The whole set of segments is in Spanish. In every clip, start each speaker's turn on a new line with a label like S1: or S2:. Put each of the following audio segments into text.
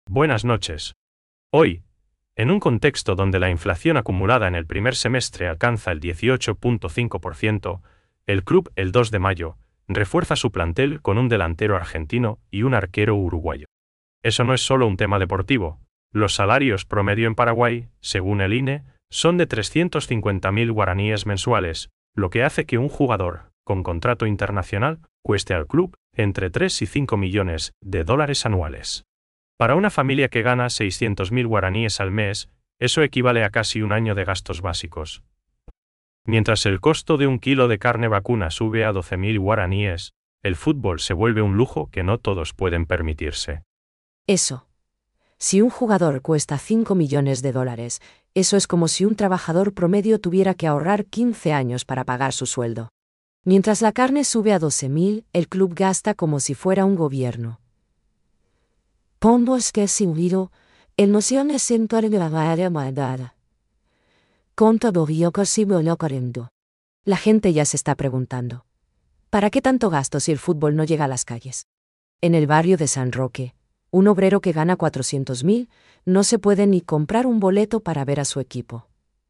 S1: Buenas noches. Hoy, en un contexto donde la inflación acumulada en el primer semestre alcanza el 18.5%, el club el 2 de mayo refuerza su plantel con un delantero argentino y un arquero uruguayo. Eso no es solo un tema deportivo. Los salarios promedio en Paraguay, según el INE, son de 350.000 guaraníes mensuales, lo que hace que un jugador con contrato internacional cueste al club entre 3 y 5 millones de dólares anuales. Para una familia que gana 600.000 guaraníes al mes, eso equivale a casi un año de gastos básicos. Mientras el costo de un kilo de carne vacuna sube a 12.000 guaraníes, el fútbol se vuelve un lujo que no todos pueden permitirse.
S2: Eso. Si un jugador cuesta 5 millones de dólares, eso es como si un trabajador promedio tuviera que ahorrar 15 años para pagar su sueldo. Mientras la carne sube a 12.000, el club gasta como si fuera un gobierno. Pombos que sin ruido, el noción es sentar en la área maldada. Conta borio casi corriendo. La gente ya se está preguntando: ¿para qué tanto gasto si el fútbol no llega a las calles? En el barrio de San Roque, un obrero que gana 400.000 no se puede ni comprar un boleto para ver a su equipo.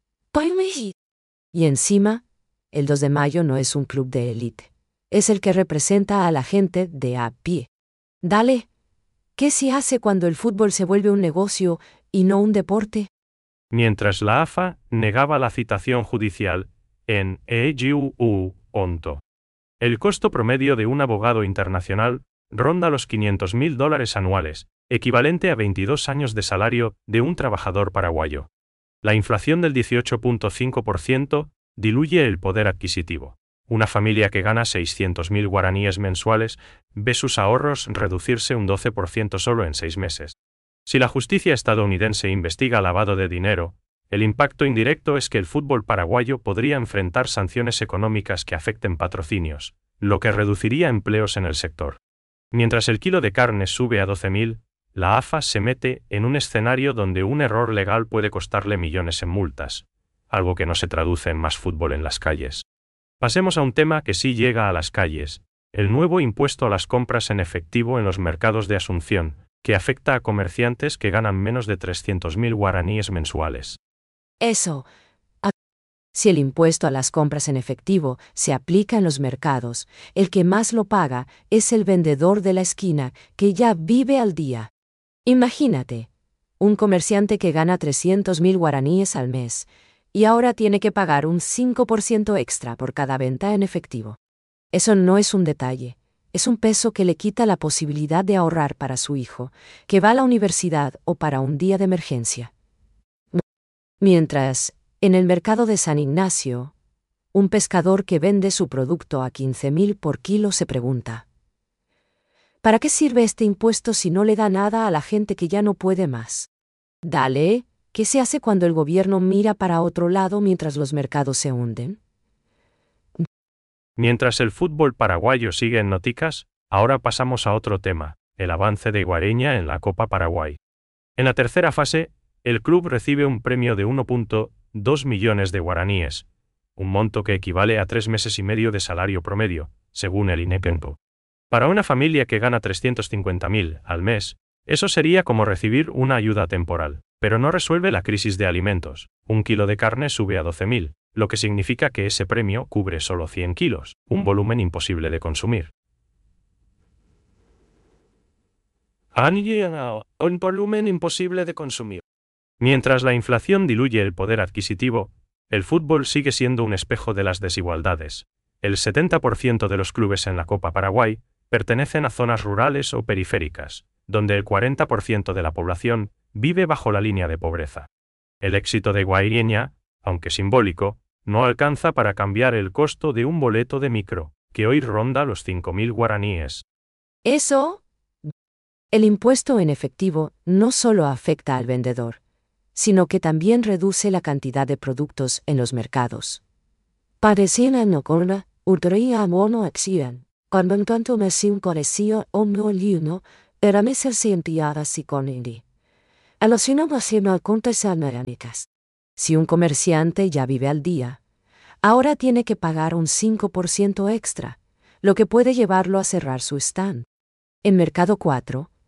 S2: Y encima, el 2 de mayo no es un club de élite. Es el que representa a la gente de a pie. Dale. ¿Qué se hace cuando el fútbol se vuelve un negocio y no un deporte?
S1: Mientras la AFA negaba la citación judicial, en EGU-ONTO, el costo promedio de un abogado internacional ronda los 500.000 dólares anuales, equivalente a 22 años de salario de un trabajador paraguayo. La inflación del 18.5% diluye el poder adquisitivo. Una familia que gana 600.000 guaraníes mensuales ve sus ahorros reducirse un 12% solo en 6 meses. Si la justicia estadounidense investiga lavado de dinero, el impacto indirecto es que el fútbol paraguayo podría enfrentar sanciones económicas que afecten patrocinios, lo que reduciría empleos en el sector. Mientras el kilo de carne sube a 12.000, la AFA se mete en un escenario donde un error legal puede costarle millones en multas, algo que no se traduce en más fútbol en las calles. Pasemos a un tema que sí llega a las calles: el nuevo impuesto a las compras en efectivo en los mercados de Asunción, que afecta a comerciantes que ganan menos de 300.000 guaraníes mensuales.
S2: Eso. Si el impuesto a las compras en efectivo se aplica en los mercados, el que más lo paga es el vendedor de la esquina, que ya vive al día. Imagínate, un comerciante que gana 300.000 guaraníes al mes, y ahora tiene que pagar un 5% extra por cada venta en efectivo. Eso no es un detalle, es un peso que le quita la posibilidad de ahorrar para su hijo, que va a la universidad o para un día de emergencia. Mientras, en el mercado de San Ignacio, un pescador que vende su producto a 15.000 por kilo se pregunta: ¿para qué sirve este impuesto si no le da nada a la gente que ya no puede más? Dale. ¿Qué se hace cuando el gobierno mira para otro lado mientras los mercados se hunden?
S1: Mientras el fútbol paraguayo sigue en noticas, ahora pasamos a otro tema: el avance de Guareña en la Copa Paraguay. En la tercera fase, el club recibe un premio de 1.2 millones de guaraníes, un monto que equivale a 3 meses y medio de salario promedio, según el INEPENPO. Para una familia que gana 350.000 al mes, eso sería como recibir una ayuda temporal, pero no resuelve la crisis de alimentos. Un kilo de carne sube a 12.000, lo que significa que ese premio cubre solo 100 kilos, un volumen imposible de consumir. Un volumen imposible de consumir. Mientras la inflación diluye el poder adquisitivo, el fútbol sigue siendo un espejo de las desigualdades. El 70% de los clubes en la Copa Paraguay pertenecen a zonas rurales o periféricas, donde el 40% de la población vive bajo la línea de pobreza. El éxito de Guareña, aunque simbólico, no alcanza para cambiar el costo de un boleto de micro, que hoy ronda los 5.000 guaraníes.
S2: Eso. El impuesto en efectivo no solo afecta al vendedor, sino que también reduce la cantidad de productos en los mercados. Parecían no corna, ultraía mono exían, cuando en tanto me sin corecía o no liuno, era me ser sentiada si con indi. A los sino haciendo contas anánicas. Si un comerciante ya vive al día, ahora tiene que pagar un 5% extra, lo que puede llevarlo a cerrar su stand. En Mercado 4,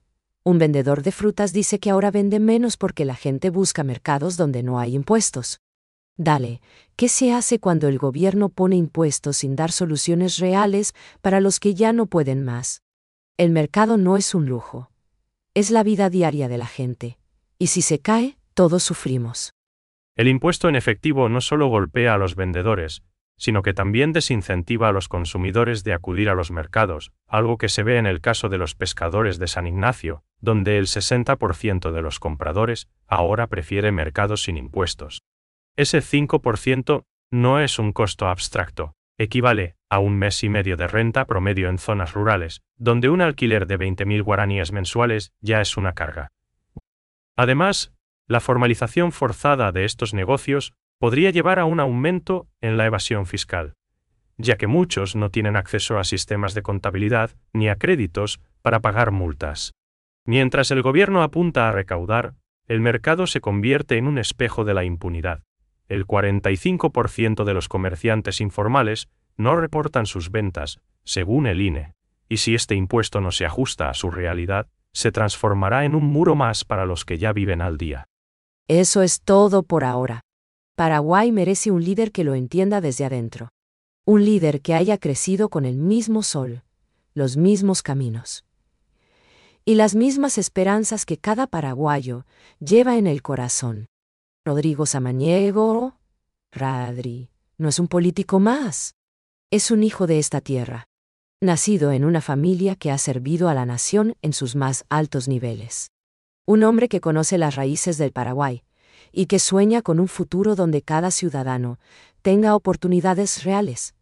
S2: Un vendedor de frutas dice que ahora vende menos porque la gente busca mercados donde no hay impuestos. Dale, ¿qué se hace cuando el gobierno pone impuestos sin dar soluciones reales para los que ya no pueden más? El mercado no es un lujo. Es la vida diaria de la gente. Y si se cae, todos sufrimos.
S1: El impuesto en efectivo no solo golpea a los vendedores, sino que también desincentiva a los consumidores de acudir a los mercados, algo que se ve en el caso de los pescadores de San Ignacio, donde el 60% de los compradores ahora prefiere mercados sin impuestos. Ese 5% no es un costo abstracto, equivale a un mes y medio de renta promedio en zonas rurales, donde un alquiler de 20.000 guaraníes mensuales ya es una carga. Además, la formalización forzada de estos negocios podría llevar a un aumento en la evasión fiscal, ya que muchos no tienen acceso a sistemas de contabilidad ni a créditos para pagar multas. Mientras el gobierno apunta a recaudar, el mercado se convierte en un espejo de la impunidad. El 45% de los comerciantes informales no reportan sus ventas, según el INE, y si este impuesto no se ajusta a su realidad, se transformará en un muro más para los que ya viven al día.
S2: Eso es todo por ahora. Paraguay merece un líder que lo entienda desde adentro. Un líder que haya crecido con el mismo sol, los mismos caminos y las mismas esperanzas que cada paraguayo lleva en el corazón. Rodrigo Samaniego, Radri, no es un político más. Es un hijo de esta tierra, nacido en una familia que ha servido a la nación en sus más altos niveles. Un hombre que conoce las raíces del Paraguay y que sueña con un futuro donde cada ciudadano tenga oportunidades reales.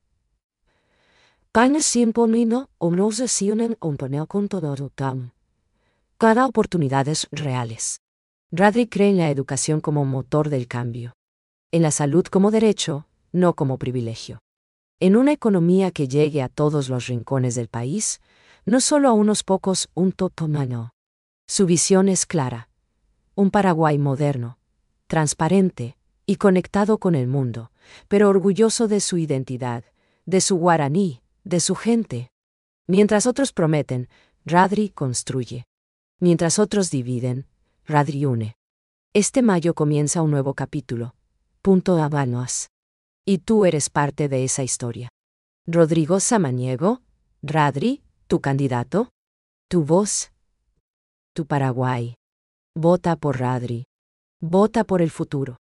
S2: Cada oportunidades reales. Radri cree en la educación como motor del cambio. En la salud como derecho, no como privilegio. En una economía que llegue a todos los rincones del país, no solo a unos pocos, un totomano. Su visión es clara. Un Paraguay moderno, transparente y conectado con el mundo, pero orgulloso de su identidad, de su guaraní, de su gente. Mientras otros prometen, Radri construye. Mientras otros dividen, Radri une. Este mayo comienza un nuevo capítulo. Punto Habanos. Y tú eres parte de esa historia. Rodrigo Samaniego, Radri, tu candidato, tu voz, tu Paraguay. Vota por Radri. Vota por el futuro.